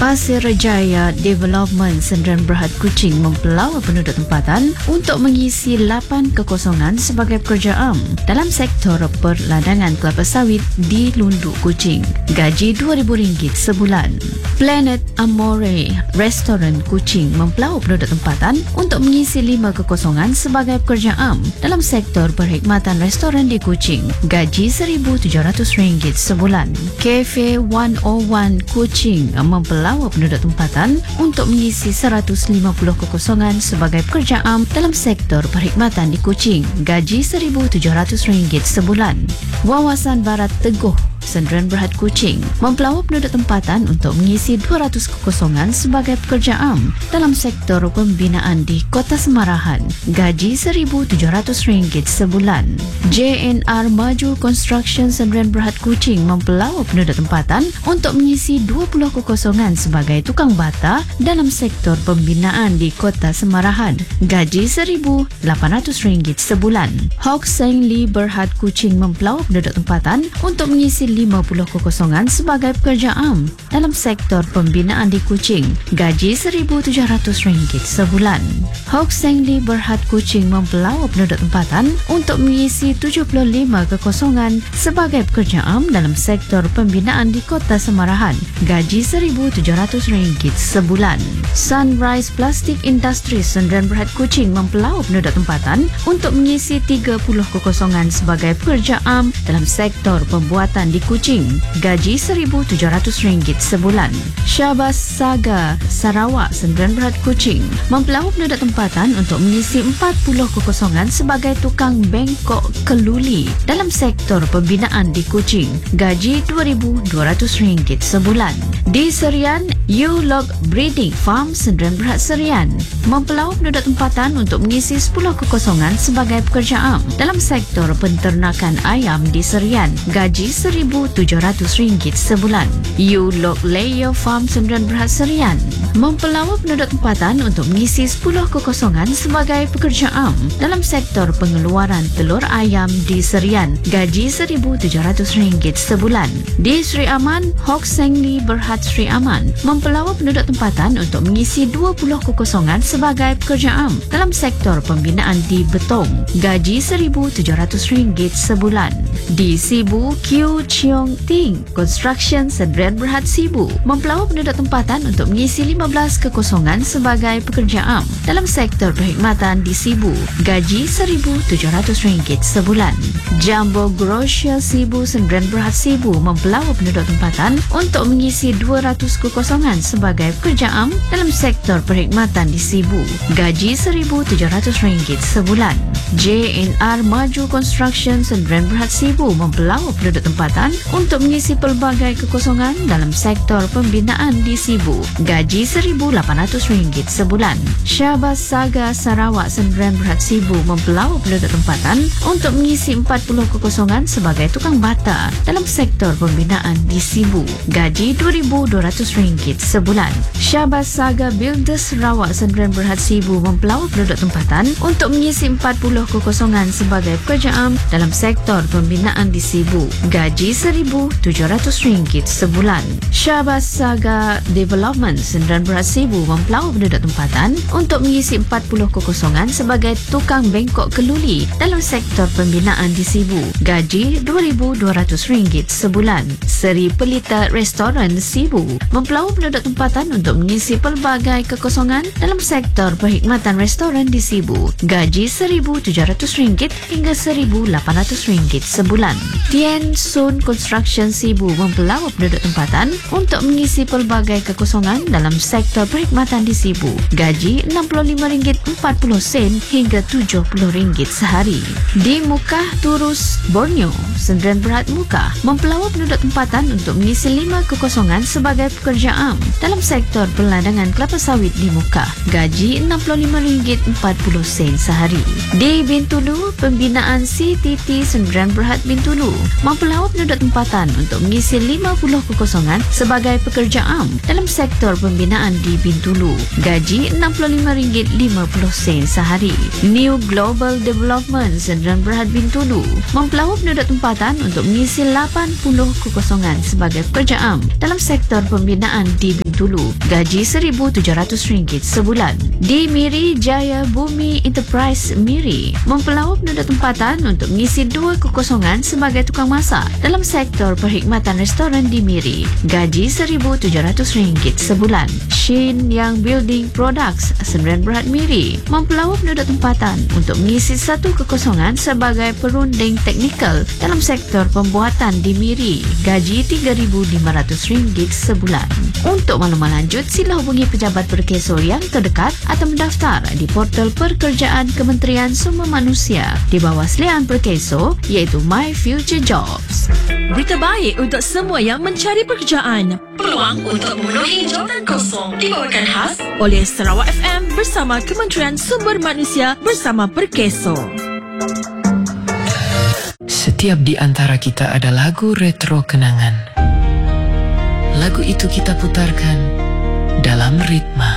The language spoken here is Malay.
Pasir Jaya Development Sdn Bhd Kuching mempelau penduduk tempatan untuk mengisi 8 kekosongan sebagai pekerja am dalam sektor perladangan kelapa sawit di Lunduk Kuching. Gaji RM2,000 sebulan. Planet Amore Restoran Kuching mempelau penduduk tempatan untuk mengisi 5 kekosongan sebagai pekerja am dalam sektor perkhidmatan restoran di Kuching. Gaji RM1,700 sebulan. Cafe 101 Kuching mempelau penduduk tempatan untuk mengisi 150 kekosongan sebagai pekerja am dalam sektor perkhidmatan di Kuching. Gaji RM1,700 sebulan. Wawasan Barat Teguh Sdn Bhd Kuching mempelau penduduk tempatan untuk mengisi 200 kekosongan sebagai pekerja am dalam sektor pembinaan di Kota Semarahan. Gaji RM1,700 sebulan. JNR Maju Construction Sdn Bhd Kuching mempelau penduduk tempatan untuk mengisi 20 kekosongan sebagai tukang bata dalam sektor pembinaan di Kota Semarahan. Gaji RM1,800 sebulan. Hock Seng Lee Berhad Kuching mempelau penduduk tempatan untuk mengisi 50 kekosongan sebagai pekerja am dalam sektor pembinaan di Kuching. Gaji RM1,700 sebulan. Hock Seng Lee Berhad Kuching mempelau penduduk tempatan untuk mengisi 75 kekosongan sebagai pekerja am dalam sektor pembinaan di Kota Semarahan. Gaji RM1,700 sebulan. Sunrise Plastic Industries Sdn Bhd Kuching mempelau penduduk tempatan untuk mengisi 30 kekosongan sebagai pekerja am dalam sektor pembuatan di Kuching. Gaji RM1,700 sebulan. Syabas Saga Sarawak Sdn Bhd Kuching mempelau penduduk tempatan untuk mengisi 40 kekosongan sebagai tukang bengkok keluli dalam sektor pembinaan di Kuching. Gaji RM2,200 sebulan. Di Serian, U-Log Breeding Farm Sdn Bhd Serian mempelau penduduk tempatan untuk mengisi 10 kekosongan sebagai pekerja am dalam sektor penternakan ayam di Serian. Gaji RM1,700 sebulan. U-Log Layer Farm Sdn Bhd Serian mempelau penduduk tempatan untuk mengisi 10 kekosongan sebagai pekerja am dalam sektor pengeluaran telur ayam di Serian. Gaji RM1,700 sebulan. Di Sri Aman, Hock Seng Lee Berhad Sri Aman mempelau penduduk tempatan untuk mengisi 20 kekosongan sebagai pekerja am dalam sektor pembinaan di Betong. Gaji RM1,700 sebulan. Di Sibu, Q Chiong Ting Construction Sdn Bhd Sibu mempelau penduduk tempatan untuk mengisi 15 kekosongan sebagai pekerja am dalam sektor perkhidmatan di Sibu. Gaji RM1,700 sebulan. Jumbo Grocer Sibu Sdn Bhd Sibu mempelau penduduk tempatan untuk mengisi 200 kekosongan sebagai pekerja am dalam sektor perkhidmatan di Sibu. Gaji RM1,700 sebulan. JNR Maju Construction Sdn Bhd Sibu mempelau penduduk tempatan untuk mengisi pelbagai kekosongan dalam sektor pembinaan di Sibu. Gaji RM1,800 sebulan. Syabas Saga Sarawak Sdn Bhd Sibu mempelau penduduk tempatan untuk mengisi 40 kekosongan sebagai tukang bata dalam sektor pembinaan di Sibu. Gaji RM2,200 sebulan. Syabas Saga Builders Sarawak Sdn Bhd Sibu mempelau penduduk tempatan untuk mengisi 40 kekosongan sebagai pekerja am dalam sektor pembinaan di Sibu. Gaji RM1,700 sebulan. Syabas Saga Development Sdn Bhd Sibu mempelau penduduk tempatan untuk mengisi 40 kekosongan sebagai tukang bengkok keluli dalam sektor pembinaan di Sibu. Gaji RM2,200 sebulan. Seri Pelita Restoran Sibu mempelau penduduk tempatan untuk mengisi pelbagai kekosongan dalam sektor perkhidmatan restoran di Sibu. Gaji RM1,700 hingga RM1,800 sebulan. Tien Sun Construction Sibu mempelau penduduk tempatan untuk mengisi pelbagai kekosongan dalam sektor perkhidmatan di Sibu. Gaji RM65.40 hingga RM70 sehari. Di Mukah Turus Borneo Sdn Bhd Mukah mempelau penduduk tempatan untuk mengisi 5 kekosongan sebagai pekerja am dalam sektor perladangan kelapa sawit di Mukah. Gaji RM65.40 sehari. Di Bintulu, pembinaan CTT Sdn Bhd Bintulu mempelau penduduk tempatan untuk mengisi 50 kekosongan sebagai pekerja am dalam sektor pembinaan di Bintulu. Gaji RM65.50 sehari. New Global Development Sdn Bhd Bintulu mempelau penduduk tempatan untuk mengisi 80 kekosongan sebagai pekerja am dalam sektor pembinaan di Bintulu. Bintulu, gaji RM1,700 sebulan. Di Miri Jaya Bumi Enterprise Miri mempelawak penduduk tempatan untuk mengisi 2 kekosongan sebagai tukang masak dalam sektor perkhidmatan restoran di Miri, gaji RM1,700 sebulan. Shin Yang Building Products Sdn Bhd Miri mempelawak penduduk tempatan untuk mengisi 1 kekosongan sebagai perunding teknikal dalam sektor pembuatan di Miri, gaji RM3,500 sebulan. Untuk maklumat lanjut, sila hubungi pejabat Perkeso yang terdekat atau mendaftar di portal pekerjaan Kementerian Sumber Manusia di bawah selian Perkeso iaitu My Future Jobs. Berita baik untuk semua yang mencari pekerjaan. Peluang untuk memenuhi jawatan kosong dibawakan khas oleh Sarawak FM bersama Kementerian Sumber Manusia bersama Perkeso. Setiap di antara kita ada lagu retro kenangan. Lagu itu kita putarkan dalam ritma.